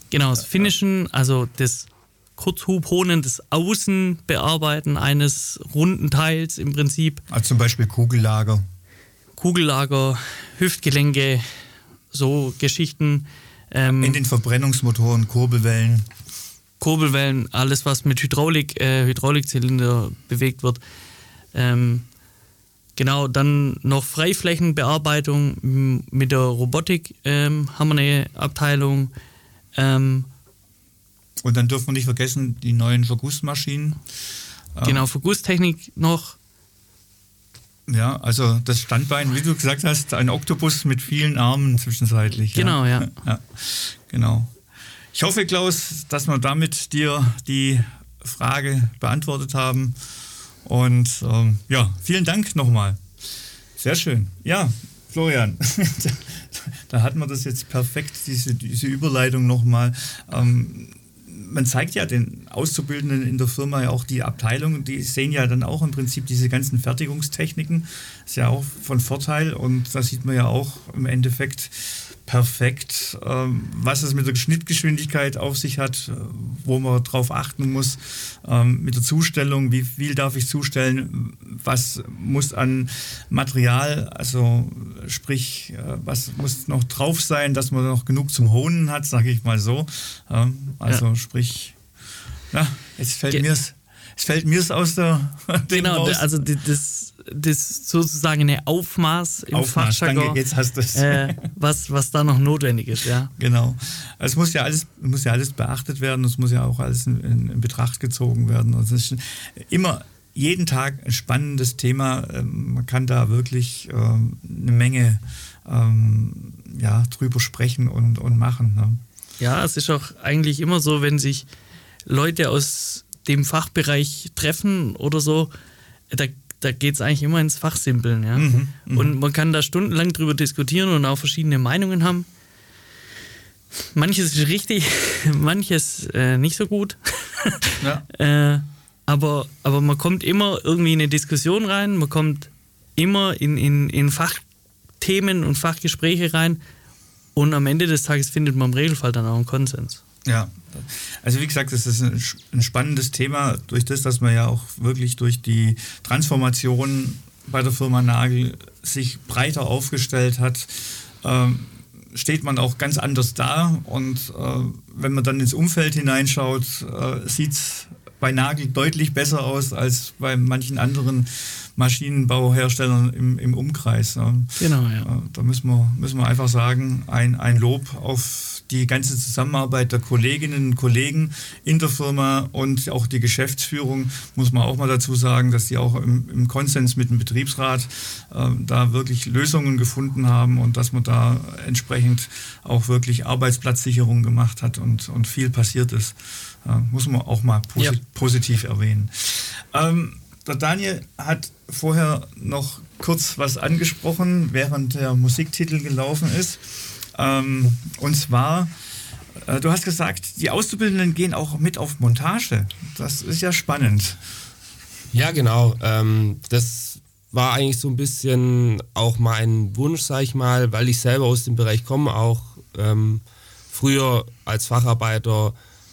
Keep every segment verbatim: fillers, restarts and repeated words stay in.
Genau, das Finishen, also das Kurzhubhonen, das Außenbearbeiten eines runden Teils im Prinzip. Also zum Beispiel Kugellager. Kugellager, Hüftgelenke, so Geschichten. Ähm, In den Verbrennungsmotoren, Kurbelwellen. Kurbelwellen, alles was mit Hydraulik, äh, Hydraulikzylinder bewegt wird. Ähm, genau, dann noch Freiflächenbearbeitung m- mit der Robotik ähm, haben wir eine Abteilung. Ähm, Und dann dürfen wir nicht vergessen, die neuen Vergussmaschinen. genau, Vergusstechnik noch. Ja, also das Standbein, wie du gesagt hast, ein Oktopus mit vielen Armen zwischenzeitlich. Genau, ja. ja. ja genau. Ich hoffe, Klaus, dass wir damit dir die Frage beantwortet haben. Und ähm, ja, vielen Dank nochmal. Sehr schön. Ja, Florian, da hatten wir das jetzt perfekt, diese, diese Überleitung nochmal. Ähm, man zeigt ja den Auszubildenden in der Firma ja auch die Abteilung, die sehen ja dann auch im Prinzip diese ganzen Fertigungstechniken. Ist ja auch von Vorteil und da sieht man ja auch im Endeffekt perfekt, ähm, was es mit der Schnittgeschwindigkeit auf sich hat, wo man drauf achten muss, ähm, mit der Zustellung, wie viel darf ich zustellen, was muss an Material, also sprich, äh, was muss noch drauf sein, dass man noch genug zum Honen hat, sage ich mal so. Ähm, also ja. sprich, ja, jetzt fällt Ge- mir's, es fällt mir's aus der Genau, raus. also das, das sozusagen eine Aufmaß im Aufmaß, Fachjargon, danke, jetzt hast du es. Äh, was, was da noch notwendig ist, ja. Genau. Es muss ja alles, muss ja alles beachtet werden, es muss ja auch alles in, in, in Betracht gezogen werden. Und es ist immer jeden Tag ein spannendes Thema. Man kann da wirklich ähm, eine Menge ähm, ja, drüber sprechen und, und machen. Ne? Ja, es ist auch eigentlich immer so, wenn sich Leute aus dem Fachbereich treffen oder so, da, da geht es eigentlich immer ins Fachsimpeln. Ja? Mhm, und man kann da stundenlang drüber diskutieren und auch verschiedene Meinungen haben. Manches ist richtig, manches äh, nicht so gut. Ja. äh, aber, aber man kommt immer irgendwie in eine Diskussion rein, man kommt immer in, in, in Fachthemen und Fachgespräche rein und am Ende des Tages findet man im Regelfall dann auch einen Konsens. Ja, also wie gesagt, das ist ein, ein spannendes Thema, durch das, dass man ja auch wirklich durch die Transformation bei der Firma Nagel sich breiter aufgestellt hat, ähm, steht man auch ganz anders da und äh, wenn man dann ins Umfeld hineinschaut, äh, sieht es bei Nagel deutlich besser aus als bei manchen anderen Maschinenbauherstellern im, im Umkreis. Ne? Genau, ja. Äh, da müssen wir, müssen wir einfach sagen, ein, ein Lob auf die ganze Zusammenarbeit der Kolleginnen und Kollegen in der Firma und auch die Geschäftsführung, muss man auch mal dazu sagen, dass die auch im, im Konsens mit dem Betriebsrat äh, da wirklich Lösungen gefunden haben und dass man da entsprechend auch wirklich Arbeitsplatzsicherung gemacht hat und, und viel passiert ist. Äh, muss man auch mal posi- ja. positiv erwähnen. Ähm, der Daniel hat vorher noch kurz was angesprochen, während der Musiktitel gelaufen ist. Ähm, und zwar, äh, du hast gesagt, die Auszubildenden gehen auch mit auf Montage. Das ist ja spannend. Ja, genau. Ähm, das war eigentlich so ein bisschen auch mein Wunsch, sag ich mal, weil ich selber aus dem Bereich komme, auch ähm, früher als Facharbeiter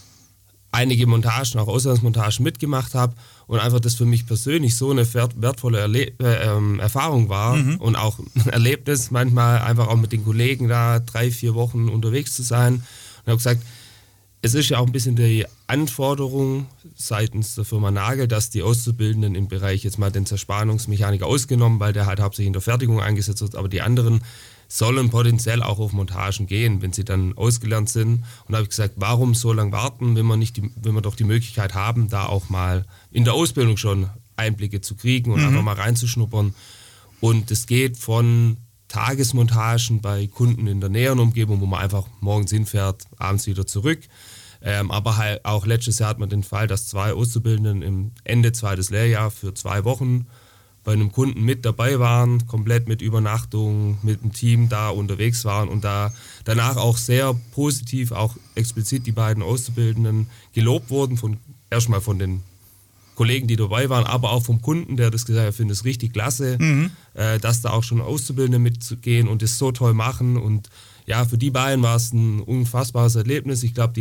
einige Montagen, auch Auslandsmontagen mitgemacht habe und einfach das für mich persönlich so eine wertvolle Erle- äh, Erfahrung war mhm. und auch ein Erlebnis, manchmal einfach auch mit den Kollegen da drei, vier Wochen unterwegs zu sein. Und habe gesagt, es ist ja auch ein bisschen die Anforderung seitens der Firma Nagel, dass die Auszubildenden im Bereich jetzt mal den Zerspannungsmechaniker ausgenommen, weil der halt hauptsächlich in der Fertigung eingesetzt wird, aber die anderen sollen potenziell auch auf Montagen gehen, wenn sie dann ausgelernt sind. Und da habe ich gesagt, warum so lange warten, wenn wir, nicht die, wenn wir doch die Möglichkeit haben, da auch mal in der Ausbildung schon Einblicke zu kriegen und mhm. einfach mal reinzuschnuppern. Und es geht von Tagesmontagen bei Kunden in der näheren Umgebung, wo man einfach morgens hinfährt, abends wieder zurück. Ähm, aber halt auch letztes Jahr hat man den Fall, dass zwei Auszubildenden im Ende zweites Lehrjahr für zwei Wochen bei einem Kunden mit dabei waren, komplett mit Übernachtung, mit dem Team da unterwegs waren und da danach auch sehr positiv, auch explizit die beiden Auszubildenden gelobt wurden, von, erstmal von den Kollegen, die dabei waren, aber auch vom Kunden, der das gesagt hat, er findet es richtig klasse, mhm. äh, dass da auch schon Auszubildende mitgehen und das so toll machen und ja, für die beiden war es ein unfassbares Erlebnis. Ich glaube, die